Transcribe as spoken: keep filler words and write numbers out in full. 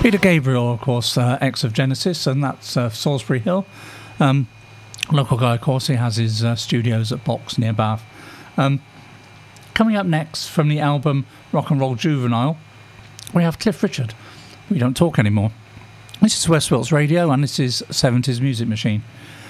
Peter Gabriel, of course, uh, ex of Genesis, and that's uh, Salisbury Hill. Um, local guy, of course, he has his uh, studios at Box near Bath. Um, coming up next from the album Rock and Roll Juvenile, we have Cliff Richard. We Don't Talk Anymore. This is West Wilts Radio, and this is seventies Music Machine.